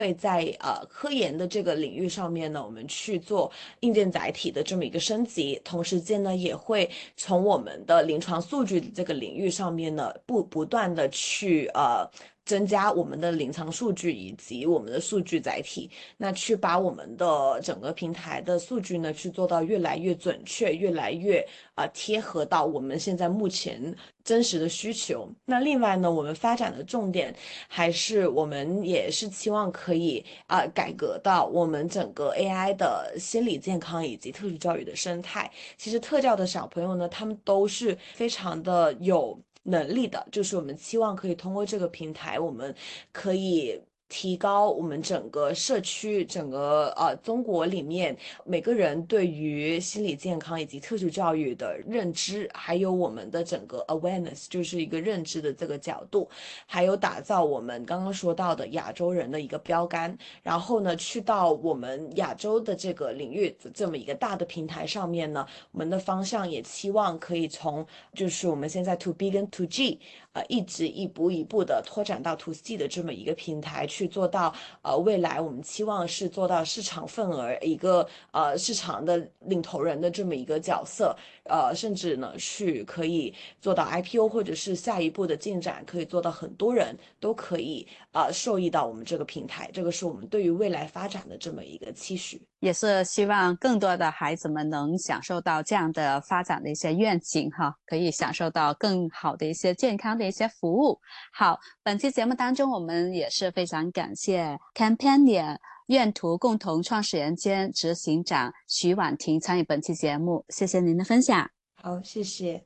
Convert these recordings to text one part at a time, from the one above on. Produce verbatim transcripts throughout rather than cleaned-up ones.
会在呃科研的这个领域上面呢，我们去做硬件载体的这么一个升级，同时间呢，也会从我们的临床数据的这个领域上面呢，不不断的去呃增加我们的临床数据以及我们的数据载体，那去把我们的整个平台的数据呢，去做到越来越准确，越来越呃贴合到我们现在目前真实的需求。那另外呢，我们发展的重点还是我们也是期望可以啊、呃、改革到我们整个 A I 的心理健康以及特殊教育的生态。其实特教的小朋友呢，他们都是非常的有能力的，就是我们期望可以通过这个平台，我们可以提高我们整个社区、整个呃中国里面每个人对于心理健康以及特殊教育的认知，还有我们的整个 awareness， 就是一个认知的这个角度，还有打造我们刚刚说到的亚洲人的一个标杆，然后呢，去到我们亚洲的这个领域这么一个大的平台上面呢，我们的方向也期望可以从就是我们现在 to B 跟 to G。呃，一直一步一步的拓展到 to C 的这么一个平台，去做到呃未来我们期望是做到市场份额一个呃市场的领头人的这么一个角色，呃，甚至呢去可以做到 I P O 或者是下一步的进展，可以做到很多人都可以呃受益到我们这个平台，这个是我们对于未来发展的这么一个期许。 也是希望更多的孩子们能享受到这样的发展的一些愿景哈，可以享受到更好的一些健康的一些服务。好，本期节目当中我们也是非常感谢 Campania 愿图共同創始人兼執行長徐婉婷參與本期節目，謝謝您的分享。 好，謝謝。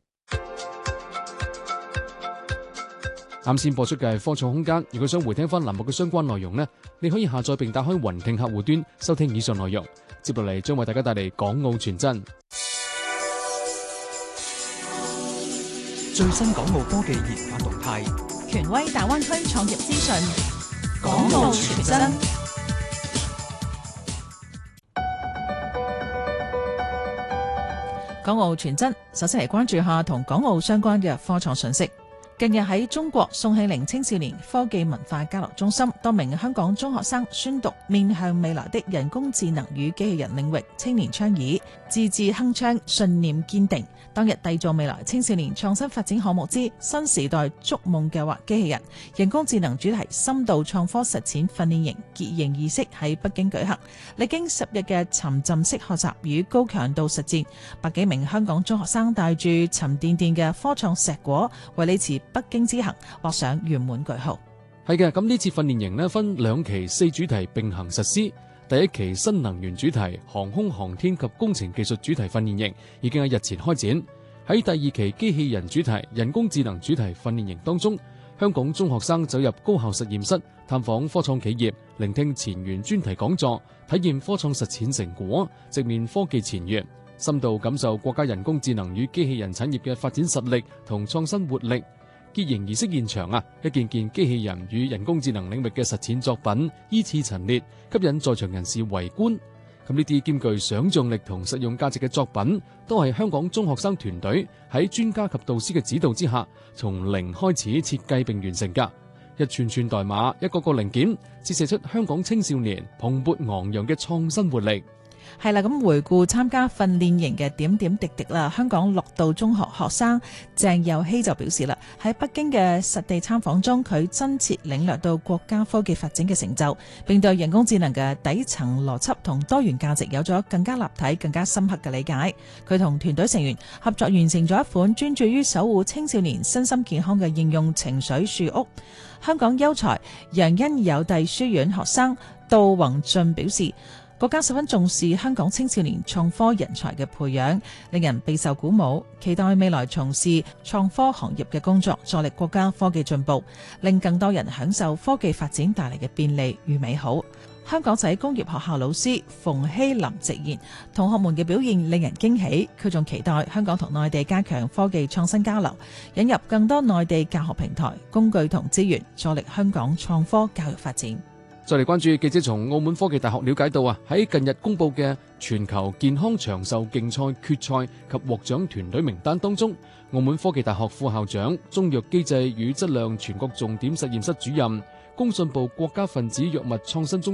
啱先播出嘅係科創空間，如果想回聽翻欄目嘅相關內容呢，你可以下載並打開雲聽客戶端收聽以上內容。接落嚟將為大家帶嚟港澳傳真。 最新港澳科技研發動態， 權威大灣區創業資訊， 港澳傳真。 港澳傳真，首先嚟關注下同港澳相關嘅科創信息。近日喺中國宋慶齡青少年科技文化交流中心，多名香港中學生宣讀面向未來的人工智能與機器人領域青年倡議，自治鏗鏘，信念堅定。當日締造未來青少年創新發展項目之新時代築夢計劃機器人人工智能主題深度創科實踐訓練營結營儀式喺北京舉行，歷經十日嘅沉浸式學習與高強度實戰，百幾名香港中學生帶住沉甸甸嘅科創碩果，為呢次北京之行畫上圓滿句號。 係嘅，咁呢次訓練營呢分兩期四主題並行實施。第一期新能源主題航空航天及工程技術主題訓練營已經喺日前開展。喺第二期機器人主題人工智能主題訓練營當中，香港中學生走入高校實驗室，探訪科創企業，聆聽前沿專題講座，體驗科創實踐成果，直面科技前沿，深度感受國家人工智能與機器人產業嘅發展實力同創新活力。結營儀式現場啊，一件件機器人與人工智能領域嘅實踐作品依次陳列，吸引在場人士圍觀。咁呢啲兼具想像力同實用價值嘅作品，都係香港中學生團隊喺專家及導師嘅指導之下，從零開始設計並完成㗎。一串串代碼，一個個零件，折射出香港青少年蓬勃昂揚嘅創新活力。 係啦，咁回顧參加訓練營嘅點點滴滴啦，香港樂道中學學生鄭佑希就表示啦，喺北京嘅實地參訪中，佢真切領略到國家科技發展嘅成就，並對人工智能嘅底層邏輯同多元價值有咗更加立體、更加深刻嘅理解。佢同團隊成員合作完成咗一款專注於守護青少年身心健康嘅應用情緒樹屋。香港優才楊欣有弟書院學生杜宏俊表示，國家十分重視香港青少年創科人才嘅培養，令人備受鼓舞，期待未來從事創科行業嘅工作，助力國家科技進步，令更多人享受科技發展帶嚟嘅便利與美好。香港仔工業學校老師馮希林直言，同學們嘅表現令人驚喜，佢仲期待香港同內地加強科技創新交流，引入更多內地教學平台、工具同資源，助力香港創科教育發展。 再嚟關注記者從澳門科技大學了解到啊，喺近日公佈嘅全球健康長壽競賽決賽及獲獎團隊名單當中，澳門科技大學副校長、中藥機制與質量全國重點實驗室主任、 工信部國家分子藥物創新中